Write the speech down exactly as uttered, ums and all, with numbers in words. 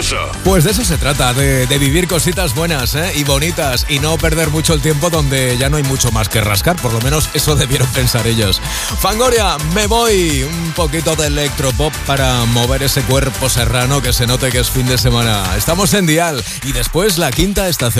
Suso. Pues de eso se trata, de, de vivir cositas buenas, ¿eh? Y bonitas, y no perder mucho el tiempo donde ya no hay mucho más que rascar, por lo menos eso debieron pensar ellos. Fangoria, me voy, un poquito de electropop para mover ese cuerpo serrano, que se note que es fin de semana. Estamos en Dial y después la quinta estación.